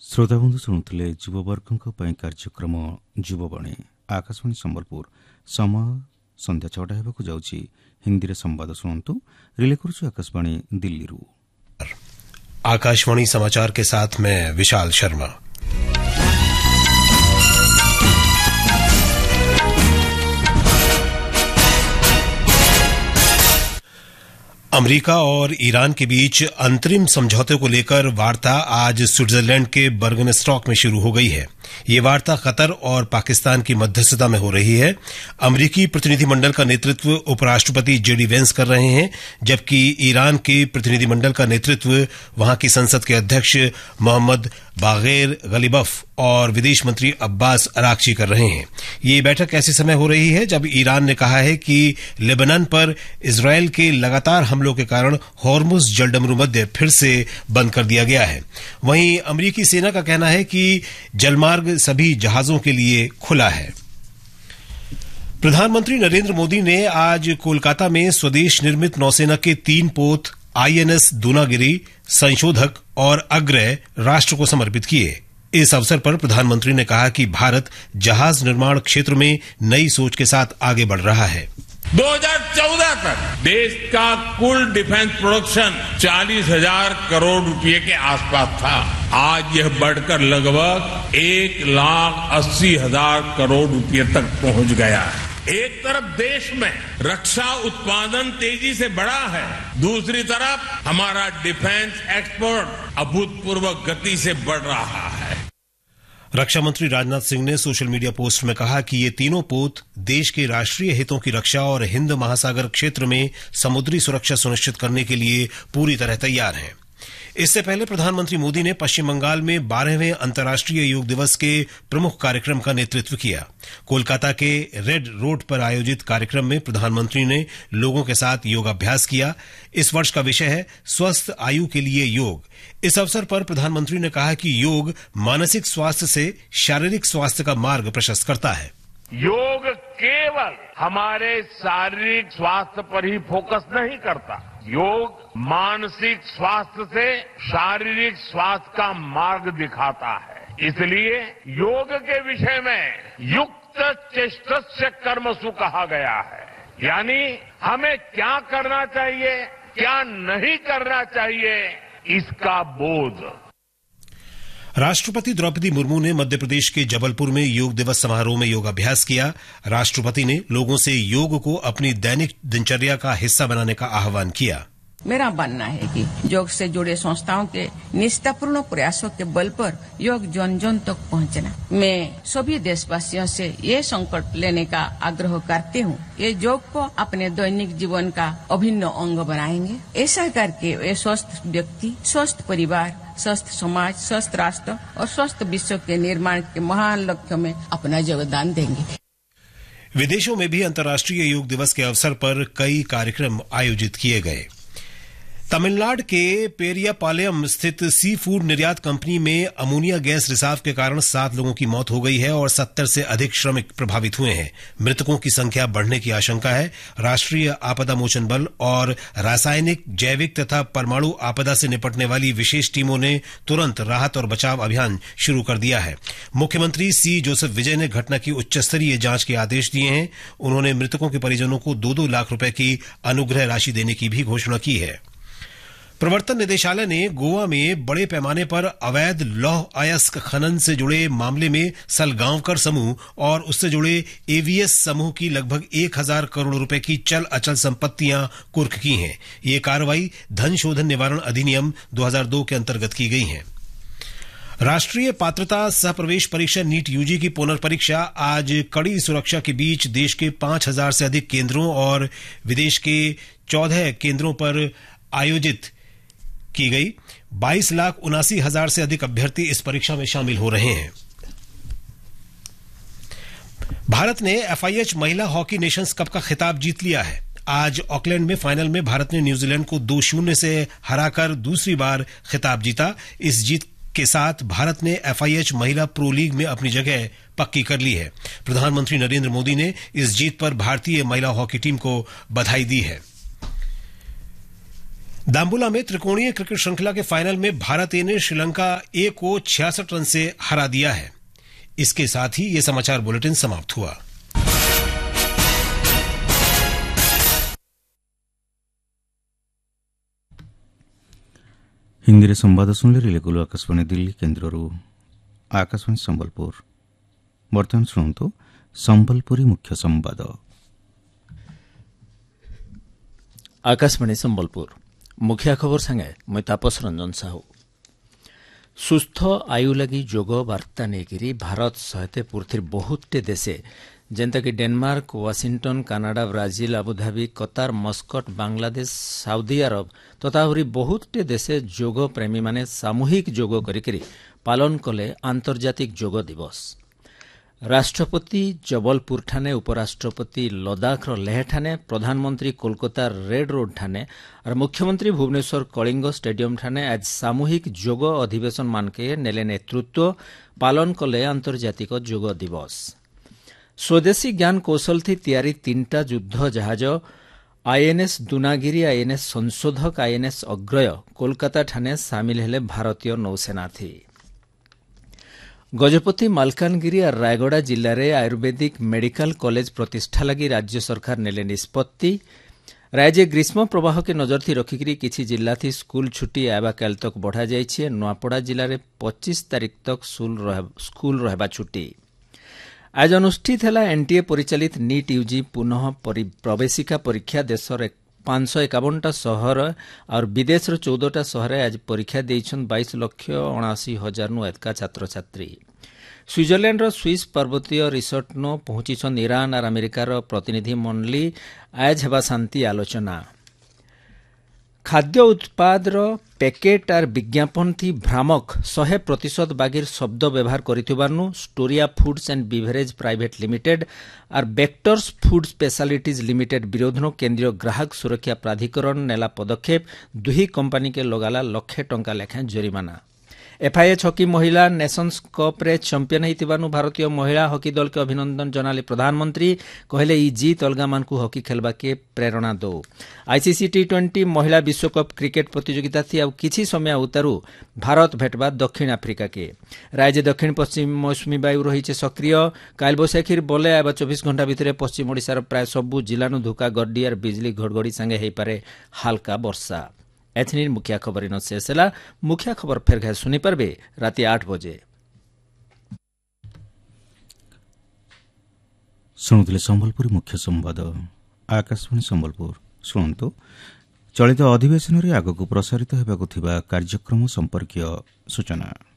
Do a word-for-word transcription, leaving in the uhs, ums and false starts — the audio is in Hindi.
श्रोताबंधु शुणुले युववर्गों कार्यक्रम युववाणी आकाशवाणी संबलपुर समय संध्या छटा होगा जाऊँगी हिंदी में संवाद शुणु रिले करुछु आकाशवाणी दिल्ली। आकाशवाणी समाचार के साथ मैं विशाल शर्मा। अमेरिका और ईरान के बीच अंतरिम समझौते को लेकर वार्ता आज स्विट्जरलैंड के बर्गनस्टॉक में शुरू हो गई है। ये वार्ता कतर और पाकिस्तान की मध्यस्थता में हो रही है। अमेरिकी प्रतिनिधिमंडल का नेतृत्व उपराष्ट्रपति जेडी वेंस कर रहे हैं, जबकि ईरान के प्रतिनिधिमंडल का नेतृत्व वहां की संसद के अध्यक्ष मोहम्मद बागेर गलीबफ और विदेश मंत्री अब्बास अराक्ची कर रहे हैं। ये बैठक ऐसे समय हो रही है जब ईरान ने कहा है कि लेबनान पर इजरायल के लगातार हमलों के कारण हॉर्मुज जलडमरू मध्य फिर से बंद कर दिया गया है। वहीं अमेरिकी सेना का कहना है कि जलमार्ग सभी जहाजों के लिए खुला है। प्रधानमंत्री नरेंद्र मोदी ने आज कोलकाता में स्वदेश निर्मित नौसेना के तीन पोत आईएनएस दूनागिरी, संशोधक और अग्रय राष्ट्र को समर्पित किए। इस अवसर पर प्रधानमंत्री ने कहा कि भारत जहाज निर्माण क्षेत्र में नई सोच के साथ आगे बढ़ रहा है। दो हज़ार चौदह तक देश का कुल डिफेंस प्रोडक्शन चालीस हजार करोड़ रुपए के आसपास था। आज यह बढ़कर लगभग एक लाख अस्सी हजार करोड़ रुपए तक पहुंच गया है। एक तरफ देश में रक्षा उत्पादन तेजी से बढ़ा है, दूसरी तरफ हमारा डिफेंस एक्सपोर्ट अभूतपूर्व गति से बढ़ रहा है। रक्षा मंत्री राजनाथ सिंह ने सोशल मीडिया पोस्ट में कहा कि ये तीनों पोत देश के राष्ट्रीय हितों की रक्षा और हिंद महासागर क्षेत्र में समुद्री सुरक्षा सुनिश्चित करने के लिए पूरी तरह तैयार हैं। इससे पहले प्रधानमंत्री मोदी ने पश्चिम बंगाल में बारहवें अंतर्राष्ट्रीय योग दिवस के प्रमुख कार्यक्रम का नेतृत्व किया। कोलकाता के रेड रोड पर आयोजित कार्यक्रम में प्रधानमंत्री ने लोगों के साथ योगाभ्यास किया। इस वर्ष का विषय है स्वस्थ आयु के लिए योग। इस अवसर पर प्रधानमंत्री ने कहा कि योग मानसिक स्वास्थ्य से शारीरिक स्वास्थ्य का मार्ग प्रशस्त करता है। योग केवल हमारे शारीरिक स्वास्थ्य पर ही फोकस नहीं करता, योग मानसिक स्वास्थ्य से शारीरिक स्वास्थ्य का मार्ग दिखाता है। इसलिए योग के विषय में युक्त चेष्टस्य कर्मसु कहा गया है, यानी हमें क्या करना चाहिए, क्या नहीं करना चाहिए, इसका बोध। राष्ट्रपति द्रौपदी मुर्मू ने मध्य प्रदेश के जबलपुर में योग दिवस समारोह में योगाभ्यास किया। राष्ट्रपति ने लोगों से योग को अपनी दैनिक दिनचर्या का हिस्सा बनाने का आह्वान किया। मेरा मानना है कि योग से जुड़े संस्थाओं के निष्ठापूर्ण प्रयासों के बल पर योग जन जन तक पहुंचना। मैं सभी देशवासियों से ये संकल्प लेने का आग्रह करती हूँ, ये योग को अपने दैनिक जीवन का अभिन्न अंग बनाएंगे। ऐसा करके वे स्वस्थ व्यक्ति, स्वस्थ परिवार, स्वस्थ समाज, स्वस्थ राष्ट्र और स्वस्थ विश्व के निर्माण के महान लक्ष्य में अपना योगदान देंगे। विदेशों में भी अंतर्राष्ट्रीय योग दिवस के अवसर पर कई कार्यक्रम आयोजित किए गए। तमिलनाडु के पेरियापालयम स्थित सी फूड निर्यात कंपनी में अमोनिया गैस रिसाव के कारण सात लोगों की मौत हो गई है और सत्तर से अधिक श्रमिक प्रभावित हुए हैं। मृतकों की संख्या बढ़ने की आशंका है। राष्ट्रीय आपदा मोचन बल और रासायनिक, जैविक तथा परमाणु आपदा से निपटने वाली विशेष टीमों ने तुरंत राहत और बचाव अभियान शुरू कर दिया है। मुख्यमंत्री सी जोसेफ विजय ने घटना की उच्चस्तरीय जांच के आदेश दिए हैं। उन्होंने मृतकों के परिजनों को दो दो लाख रुपए की अनुग्रह राशि देने की भी घोषणा की है। प्रवर्तन निदेशालय ने गोवा में बड़े पैमाने पर अवैध लौह अयस्क खनन से जुड़े मामले में सलगांवकर समूह और उससे जुड़े एवीएस समूह की लगभग एक हजार करोड़ रुपए की चल अचल संपत्तियां कुर्क की हैं। ये कार्रवाई धन शोधन निवारण अधिनियम दो हज़ार दो के अंतर्गत की गई है। राष्ट्रीय पात्रता सह प्रवेश परीक्षा नीट यूजी की पुनर्परीक्षा आज कड़ी सुरक्षा के बीच देश के पांच हजार से अधिक केंद्रों और विदेश के चौदह केंद्रों पर आयोजित की गई। बाईस लाख उनासी हजार से अधिक अभ्यर्थी इस परीक्षा में शामिल हो रहे हैं। भारत ने एफआईएच महिला हॉकी नेशंस कप का खिताब जीत लिया है। आज ऑकलैंड में फाइनल में भारत ने न्यूजीलैंड को दो शून्य से हराकर दूसरी बार खिताब जीता। इस जीत के साथ भारत ने एफआईएच महिला प्रो लीग में अपनी जगह पक्की कर ली है। प्रधानमंत्री नरेंद्र मोदी ने इस जीत पर भारतीय महिला हॉकी टीम को बधाई दी है। दाम्बुला में त्रिकोणीय क्रिकेट श्रृंखला के फाइनल में भारत ए ने श्रीलंका ए को छियासठ रन से हरा दिया है। इसके साथ ही ये समाचार बुलेटिन समाप्त हुआ। हिंदी संवाद शुणिले रिलेकुल आकाशवाणी दिल्ली केन्द्र आकाशवाणी संबलपुर। बर्तमान शुणु संबलपुरी मुख्य संवाद। आकाशवाणी संबलपुर मुखिया खबर संगे मैं तापस रंजन साहू। सुस्थ आयु लगी जोग वार्ता नेगिरी भारत सहित पृथ्वी बहुतटे देशे जेंता कि Denmark, Washington, Canada, Brazil, Abu Dhabi, कतार, मस्कट, बांग्लादेश, साउदी अरब तथा आहुरी बहुतटे देशे जोग प्रेमी माने सामूहिक जोग करिकरी पालन कले आंतर्जातिक जोग दिवस। राष्ट्रपति जबलपुर ठाने, उपराष्ट्रपति लद्दाख लेह ठाने, प्रधानमंत्री कोलकाता रेड रोड ठाने और मुख्यमंत्री भुवनेश्वर कलिंग स्टेडियम ठाने आज सामूहिक जोग अधिवेशन मानके नेले नेतृत्व पालन कले आंतर्जातिक जोग दिवस। स्वदेशी ज्ञान कौशल थी तैयारी तीनटा युद्ध जहाज आईएनएस दुनागिरी, आईएनएस संशोधक, आईएनएस अग्रय कोलकाता ठाने सामिल हेले भारतीय नौसेना थी। गजपति, मालकानगिरी और रायगड़ा जिले में आयुर्वेदिक मेडिकल कॉलेज प्रतिष्ठा लगी राज्य सरकार नेले निष्पत्ति। राज्य ग्रीष्म प्रवाह के नजर थी रखिकी किसी जिला थी स्कूल छुट्टी आवा काल तक बढ़ा जाइए। नुआपड़ा जिले में पच्चीस तारीख तक स्कूल रहबा छुट्टी। आज अनुष्ठित है एनटीए परिचालित नीट यूजी पुनः प्रवेशिका परीक्षा। देश पांच सौ एकावनटा सहर और विदेश चौदहटा सहर आज परीक्षा देइछन बाईस लक्ष अणाशी हजार नु अधिक छात्र छात्री। स्विट्जरलैंड स्विस पर्वतीय रिसोर्ट नो पहुंचीछन ईरान और अमेरिकार प्रतिनिधि मंडली। आज हेबा शांति आलोचना। खाद्य उत्पाद पैकेट और विज्ञापन थी भ्रामक शहे प्रतिशत बागिर शब्द व्यवहार करिथिबारनु स्टोरिया foods and beverage private limited और बेक्टर्स फूड स्पेशलिटीज लिमिटेड विरोधन केंद्रीय ग्राहक सुरक्षा प्राधिकरण नेला पदक्षेप। दुही कंपनी के लगाला लक्षे टंका लेखा जरिमाना। एफआईएच हॉकी महिला नेशंस कप रे चैंपियन होइतिबारनु भारतीय महिला हॉकी दल के अभिनंदन जनाले प्रधानमंत्री। कहले ई जीत अलगा मानकु हॉकी खेलबा के प्रेरणा दो। आईसीसी टी ट्वेंटी महिला विश्वकप क्रिकेट प्रतियोगिता थी आ किछि समय उतारू भारत भेटबा दक्षिण आफ्रिका के। राज्य दक्षिण पश्चिम मौसुमी वायु रही सक्रिय। कालबैशाखी बले आवा चौबीस घंटा भितर पश्चिम ओडिशार प्राय सबु जिलानु धुका गड्डी और बिजली घड़घड़ी संगे हेई पारे हल्का वर्षा। एथनिर मुखिया खबर इन शेष है। मुखिया खबर फेर घे सुनी पारबे राति आठ बजे। शुणुले संबलपुरी मुख्य संवाद आकाशवाणी संबलपुर। शुणु चलित अधिवेशन में आगक प्रसारित होगा कार्यक्रम संपर्कीय सूचना।